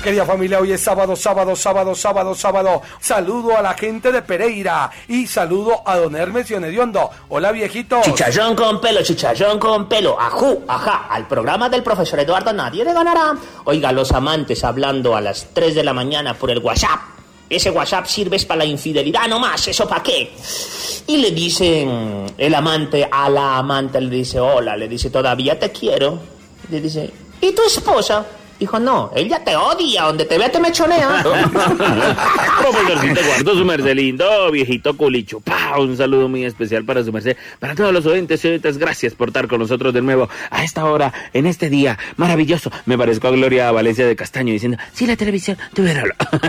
Querida familia, hoy es sábado. Saludo a la gente de Pereira y saludo a don Hermes Hediondo. Hola, viejito. Chicharrón con pelo. Ajú, ajá. Al programa del profesor Eduardo nadie le ganará. Oiga, los amantes hablando a las 3 de la mañana por el WhatsApp. Ese WhatsApp sirve para la infidelidad nomás, ¿eso para qué? Y le dice el amante a la amante, le dice, hola, le dice, todavía te quiero. Le dice, ¿y tu esposa? Dijo, no, ella te odia, donde te ve te mechonea. Profesorcito Eduardo, su merced lindo, viejito culicho. Un saludo muy especial para su merced, para todos los oyentes y oyentes. Gracias por estar con nosotros de nuevo a esta hora, en este día maravilloso. Me parezco a Gloria Valencia de Castaño diciendo, si la televisión tuviera...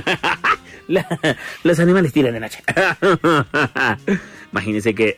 Los animales tiran de noche. Imagínense que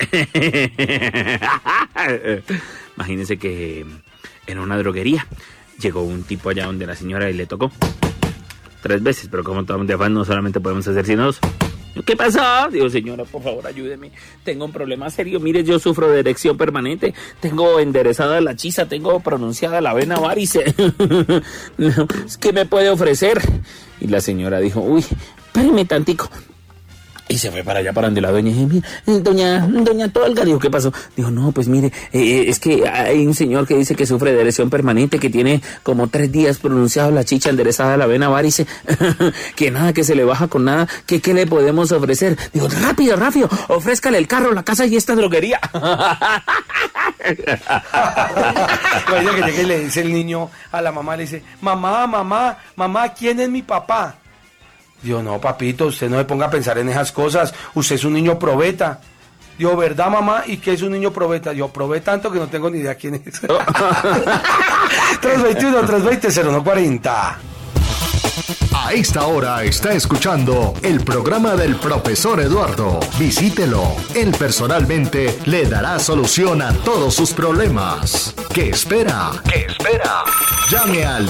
en una droguería llegó un tipo allá donde la señora y le tocó 3 veces, pero como de afán no solamente podemos hacer sino 2. ¿Qué pasó? Digo, señora, por favor, ayúdeme. Tengo un problema serio. Mire, yo sufro de erección permanente. Tengo enderezada la chisa. Tengo pronunciada la vena varice. ¿Qué me puede ofrecer? Y la señora dijo, uy, espéreme tantico. Y se fue para allá, para donde la doña. Y doña Tolga, dijo, ¿qué pasó? Dijo, no, pues mire, es que hay un señor que dice que sufre de erección permanente, que tiene como 3 días pronunciado la chicha, enderezada la vena varice, que nada, que se le baja con nada, que qué le podemos ofrecer. Dijo, rápido, ofrézcale el carro, la casa y esta droguería. Oye, que llegue y le dice el niño a la mamá, le dice, mamá, ¿quién es mi papá? Digo, no, papito, usted no se ponga a pensar en esas cosas. Usted es un niño probeta. Digo, ¿verdad, mamá? ¿Y qué es un niño probeta? Yo probé tanto que no tengo ni idea quién es. 321-320-0140. A esta hora está escuchando el programa del profesor Eduardo. Visítelo. Él personalmente le dará solución a todos sus problemas. ¿Qué espera? Llame al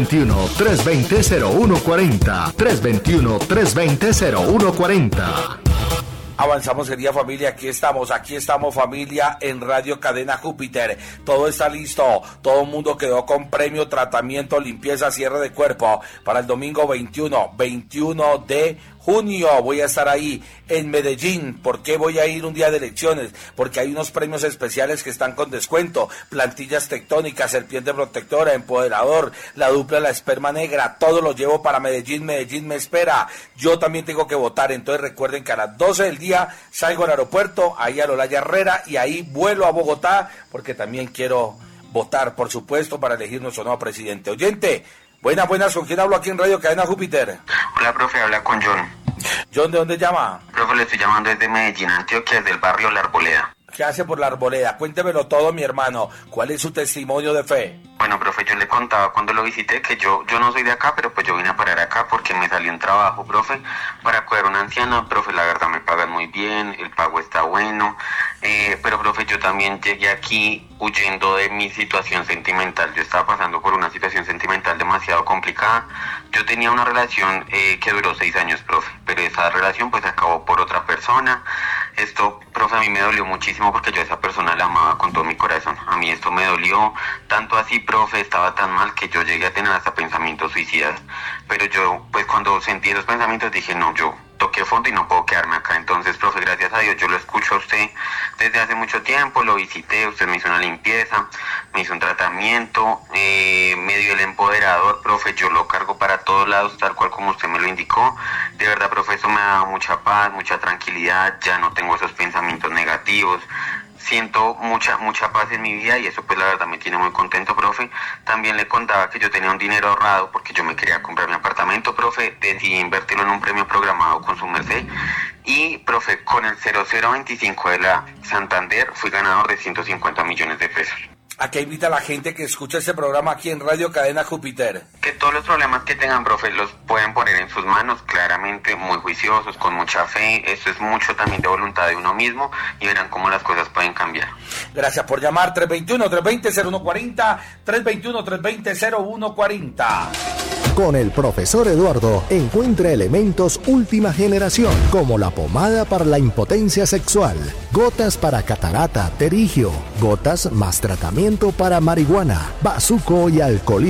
321-320-0140. 321-320-0140. Avanzamos, querida familia, aquí estamos familia en Radio Cadena Júpiter. Todo está listo, todo el mundo quedó con premio, tratamiento, limpieza, cierre de cuerpo para el domingo 21 de junio. Voy a estar ahí en Medellín. ¿Por qué voy a ir un día de elecciones? Porque hay unos premios especiales que están con descuento. Plantillas tectónicas, serpiente protectora, empoderador, la dupla, la esperma negra. Todo lo llevo para Medellín. Medellín me espera. Yo también tengo que votar. Entonces recuerden que a las 12 del día salgo al aeropuerto, ahí a Olaya Herrera, y ahí vuelo a Bogotá, porque también quiero votar, por supuesto, para elegir nuestro nuevo presidente. Oyente, buenas, ¿con quién hablo aquí en Radio Cadena Júpiter? Hola, profe, habla con John. John, ¿de dónde llama? Profe, le estoy llamando desde Medellín, Antioquia, desde el barrio La Arboleda. ¿Qué hace por La Arboleda? Cuéntemelo todo, mi hermano. ¿Cuál es su testimonio de fe? Bueno, profe, yo le contaba cuando lo visité que yo no soy de acá, pero pues yo vine a parar acá porque me salió un trabajo, profe, para cuidar a una anciana. Profe, la verdad me pagan muy bien, el pago está bueno, pero profe, yo también llegué aquí huyendo de mi situación sentimental. Yo estaba pasando por una situación sentimental demasiado complicada. Yo tenía una relación que duró 6 años, profe, pero esa relación pues acabó por otra persona. Esto, profe, a mí me dolió muchísimo porque yo a esa persona la amaba con todo mi corazón. A mí esto me dolió, tanto así, profe, estaba tan mal que yo llegué a tener hasta pensamientos suicidas. Pero yo, pues cuando sentí esos pensamientos dije, no, yo toqué fondo y no puedo quedarme acá. Entonces, profe, gracias a Dios, yo lo escucho a usted desde hace mucho tiempo, lo visité, usted me hizo una limpieza, me hizo un tratamiento, me dio el empoderador, profe, yo lo cargo para todos lados, tal cual como usted me lo indicó. De verdad, profe, eso me ha dado mucha paz, mucha tranquilidad, ya no tengo esos pensamientos negativos. Siento mucha paz en mi vida y eso pues la verdad me tiene muy contento, profe. También le contaba que yo tenía un dinero ahorrado porque yo me quería comprar mi apartamento, profe. Decidí invertirlo en un premio programado con su merced. Y, profe, con el 0025 de la Santander fui ganador de 150 millones de pesos. ¿A qué invita a la gente que escucha este programa aquí en Radio Cadena Júpiter? Que todos los problemas que tengan, profe, los pueden poner en sus manos, claramente, muy juiciosos, con mucha fe. Eso es mucho también de voluntad de uno mismo y verán cómo las cosas pueden cambiar. Gracias por llamar. 321-320-0140, 321-320-0140. Con el profesor Eduardo encuentra elementos última generación, como la pomada para la impotencia sexual, gotas para catarata, terigio, gotas más tratamiento para marihuana, bazuco y alcoholismo.